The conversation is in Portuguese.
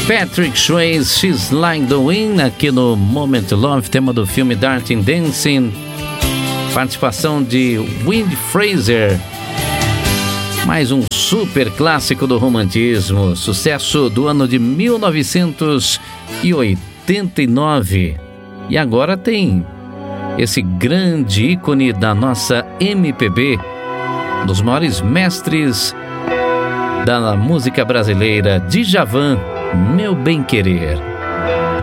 Patrick Swayze, She's Like the Wind, aqui no Moment Love, tema do filme Dirty Dancing. Participação de Wind Fraser. Mais um super clássico do romantismo, sucesso do ano de 1989. E agora tem esse grande ícone da nossa MPB, um dos maiores mestres da música brasileira, Djavan, Meu Bem Querer.